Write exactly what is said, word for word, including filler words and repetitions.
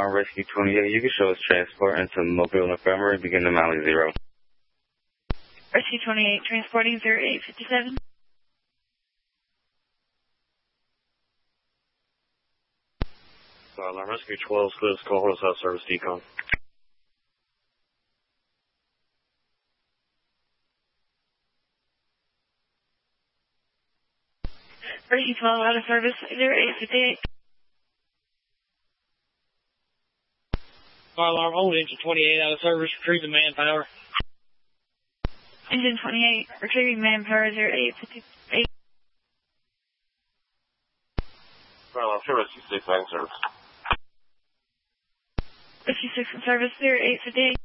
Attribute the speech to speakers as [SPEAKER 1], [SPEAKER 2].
[SPEAKER 1] Alarm Rescue twenty-eight, you can show us transport into Mobile Infirmary, begin to Mally zero.
[SPEAKER 2] Rescue twenty-eight, transporting zero eight fifty-seven.
[SPEAKER 3] Alarm Rescue twelve, clear this call, Horse House Service Decon.
[SPEAKER 2] Rescue twelve, out of service, zero eight fifty-eight.
[SPEAKER 4] Fire alarm, hold engine twenty-eight, out of service, retrieving manpower.
[SPEAKER 2] Engine twenty-eight, retrieving manpower, zero eight fifty-eight.
[SPEAKER 3] Fire alarm, show Rescue six, out of service.
[SPEAKER 2] Rescue six in service, zero eight fifty-eight.